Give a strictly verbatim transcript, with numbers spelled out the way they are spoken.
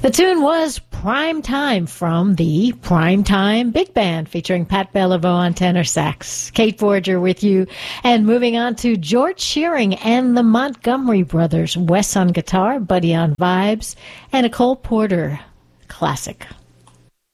The tune was Prime Time from the Prime Time Big Band featuring Pat Bellevaux on tenor sax. Kate Forger with you. And moving on to George Shearing and the Montgomery Brothers. Wes on guitar, Buddy on vibes, and a Cole Porter classic.